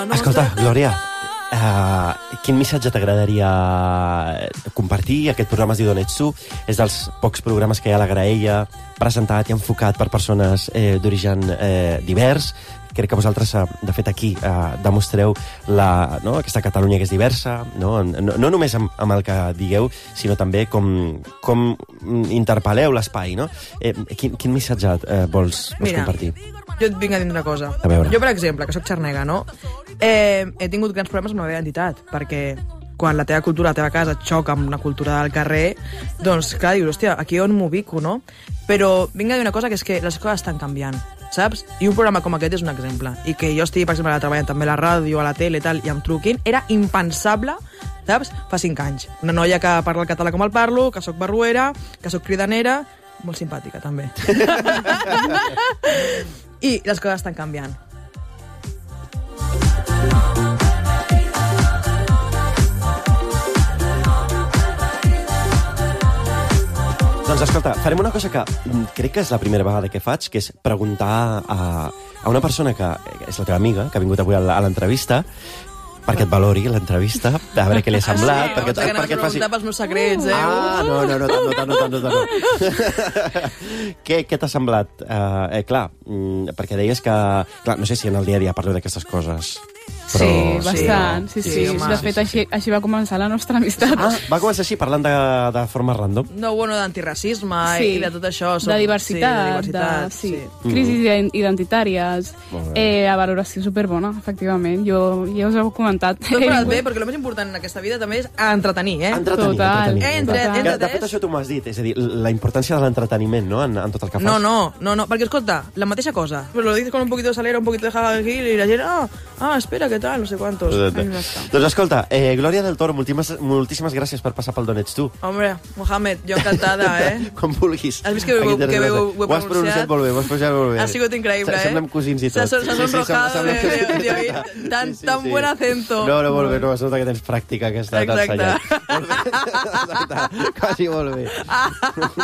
Escolta, Glòria, quin missatge t'agradaria compartir? Aquest programa es diu D'on ets tu? És dels pocs programes que hi ha a la Graella, presentat i enfocat per persones d'origen divers. Crec que vosaltres, de fet, aquí demostreu aquesta Catalunya que és diversa, no només amb el que digueu, sinó també com interpel·leu l'espai, no? Quin missatge vols compartir? Jo et vinc a dir una cosa. Jo, per exemple, que soc xarnega, no? He tingut grans problemes amb la meva identitat, perquè quan la teva cultura, la teva casa, et xoca amb una cultura del carrer, doncs, clar, dius, hòstia, aquí on m'ubico, no? Però vinc a dir una cosa, que és que les coses estan canviant, saps? I un programa com aquest és un exemple. I que jo estigui, per exemple, treballant també a la ràdio, a la tele i tal, i em truquin, era impensable, saps? Fa 5 anys. Una noia que parla el català com el parlo, que soc barruera, que soc cridanera, molt simpàtica, també. I les coses estan canviant. Doncs escolta, farem una cosa que crec que és la primera vegada que faig, que és preguntar a una persona que és la teva amiga, que ha vingut avui a l'entrevista, perquè et valori l'entrevista, a veure què li ha semblat. Sí, perquè et faci pels meus secrets, eh? No. Què t'ha semblat? Clar, perquè deies que... Clar, no sé si en el dia a dia parleu d'aquestes coses. Però... Sí, bastant, sí. Home, de fet, així va començar la nostra amistat. Va començar així, parlant de forma random? No, bueno, d'antiracisme i de tot això. De diversitat, crisis identitàries, la valoració superbona, efectivament. Jo ja us ho he comentat. Tot per bé, perquè el més important en aquesta vida també és entretenir, eh? Entretenir. De fet, això tu m'has dit, és a dir, la importància de l'entreteniment, no?, en tot el que fas. No, perquè, escolta, la mateixa cosa. Lo dices con un poquito de salera, un poquito de jagagil, y la gent, espera, què tal? No sé quantos. Doncs escolta, Glòria del Toro, moltíssimes gràcies per passar pel D'on ets tu. Hombre, Mohamed, jo encantada, Com vulguis. Has vist que ho he pronunciat? Ho has pronunciat molt bé, Ha sigut increïble, Semblem cosins i tot. S'ha sonrojado tan buen acento. No, molt bé, es nota que tens pràctica aquesta. Exacte. Quasi molt bé.